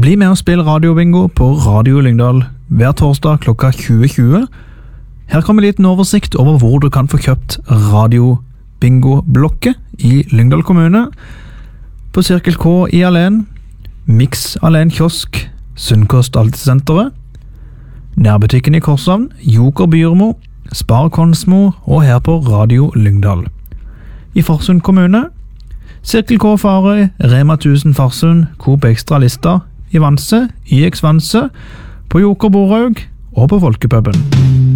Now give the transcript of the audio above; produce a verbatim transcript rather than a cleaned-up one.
Bli med og spill radiobingo på Radio Lyngdal hver torsdag klokka tjue tjue. Her kommer en liten oversikt over hvor du kan få kjøpt radiobingo-blokket i Lyngdal kommune. På Cirkel K i Alen, Mix Alen kiosk, Sunnkost Altesenteret, nærbutikken i Korshavn, Joker Byrmo, Spar Konsmo og her på Radio Lyngdal. I Farsund kommune, Cirkel K Farøy, Rema tusen Farsund, Coop Extra Lista, i Vanse, I X Vanse, på Joker Boraug og på Folkepuben.